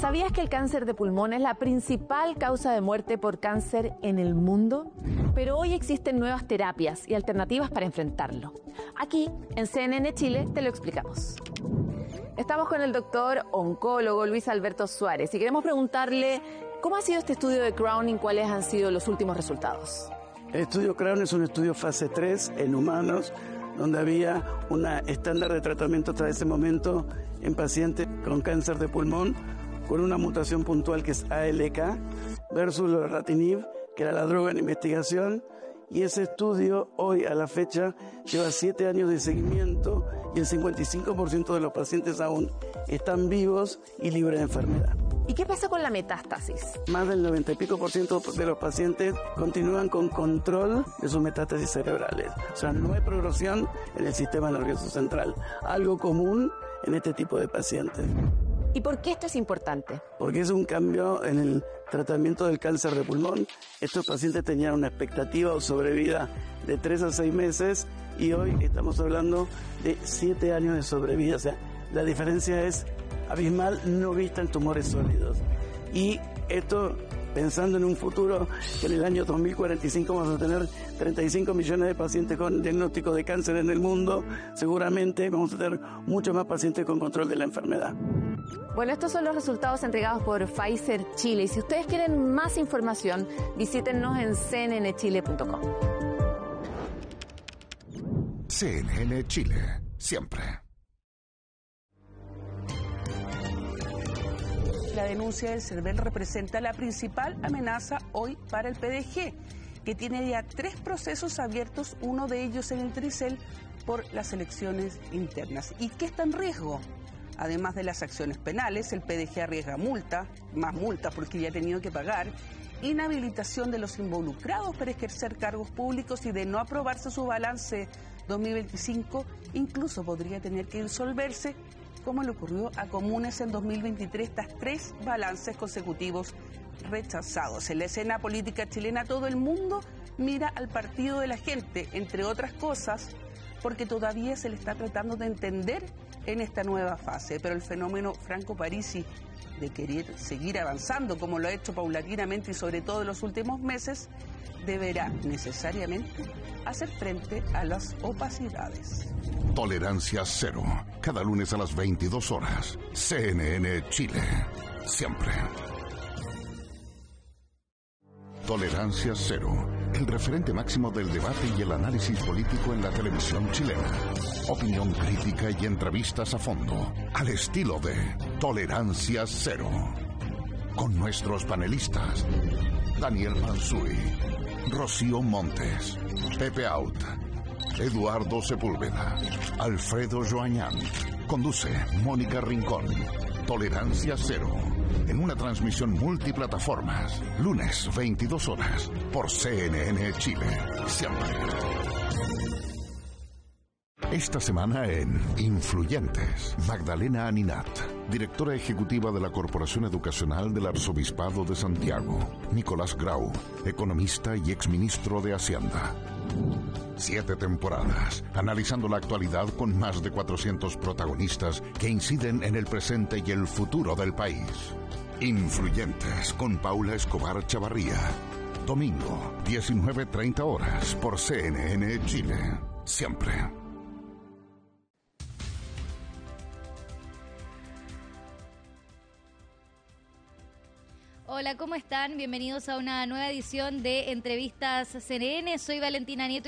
¿Sabías que el cáncer de pulmón es la principal causa de muerte por cáncer en el mundo? Pero hoy existen nuevas terapias y alternativas para enfrentarlo. Aquí, en CNN Chile, te lo explicamos. Estamos con el doctor oncólogo Luis Alberto Suárez y queremos preguntarle cómo ha sido este estudio de Crown y cuáles han sido los últimos resultados. El estudio Crown es un estudio fase 3 en humanos, donde había un estándar de tratamiento hasta ese momento en pacientes con cáncer de pulmón, con una mutación puntual que es ALK, versus lorlatinib, que era la droga en investigación. Y ese estudio, hoy a la fecha, lleva 7 años de seguimiento y el 55% de los pacientes aún están vivos y libres de enfermedad. ¿Y qué pasa con la metástasis? Más del 90 y pico % de los pacientes continúan con control de sus metástasis cerebrales. O sea, no hay progresión en el sistema nervioso central, algo común en este tipo de pacientes. ¿Y por qué esto es importante? Porque es un cambio en el tratamiento del cáncer de pulmón. Estos pacientes tenían una expectativa o sobrevida de 3 a 6 meses y hoy estamos hablando de 7 años de sobrevida. O sea, la diferencia es abismal, no vista en tumores sólidos. Y esto pensando en un futuro que en el año 2045 vamos a tener 35 millones de pacientes con diagnóstico de cáncer en el mundo, seguramente vamos a tener muchos más pacientes con control de la enfermedad. Bueno, estos son los resultados entregados por Pfizer Chile. Y si ustedes quieren más información, visítennos en cnnchile.com. CNN Chile, siempre. La denuncia del CERVEL representa la principal amenaza hoy para el PDG, que tiene ya 3 procesos abiertos, uno de ellos en el Tricel, por las elecciones internas. ¿Y qué está en riesgo? Además de las acciones penales, el PDG arriesga más multas porque ya ha tenido que pagar, inhabilitación de los involucrados para ejercer cargos públicos y de no aprobarse su balance 2025, incluso podría tener que disolverse, como le ocurrió a Comunes en 2023, tras 3 balances consecutivos rechazados. En la escena política chilena todo el mundo mira al Partido de la Gente, entre otras cosas, porque todavía se le está tratando de entender en esta nueva fase. Pero el fenómeno Franco Parisi de querer seguir avanzando, como lo ha hecho paulatinamente y sobre todo en los últimos meses, deberá necesariamente hacer frente a las opacidades. Tolerancia cero. Cada lunes a las 22 horas. CNN Chile. Siempre. Tolerancia cero. El referente máximo del debate y el análisis político en la televisión chilena. Opinión crítica y entrevistas a fondo. Al estilo de Tolerancia cero. Con nuestros panelistas. Daniel Manzui, Rocío Montes, Pepe Out, Eduardo Sepúlveda, Alfredo Joañán. Conduce Mónica Rincón. Tolerancia cero. En una transmisión multiplataformas. Lunes, 22 horas. Por CNN Chile. Siempre. Esta semana en Influyentes, Magdalena Aninat, directora ejecutiva de la Corporación Educacional del Arzobispado de Santiago. Nicolás Grau, economista y exministro de Hacienda. 7 temporadas, analizando la actualidad con más de 400 protagonistas que inciden en el presente y el futuro del país. Influyentes con Paula Escobar Chavarría. Domingo, 19:30 horas por CNN Chile. Siempre. Hola, ¿cómo están? Bienvenidos a una nueva edición de Entrevistas CNN. Soy Valentina Nieto.